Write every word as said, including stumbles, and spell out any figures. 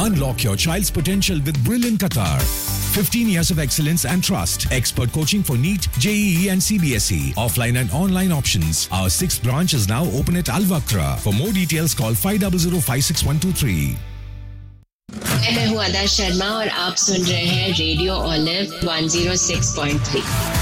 Unlock your child's potential with Brilliant Qatar. fifteen years of excellence and trust. Expert coaching for NEET, J E E and C B S E. Offline and online options. Our sixth branch is now open at Al Wakra. For more details, call five zero zero five six one two three. मैं हूँ अदा शर्मा और आप सुन रहे हैं radio olive one oh six point three.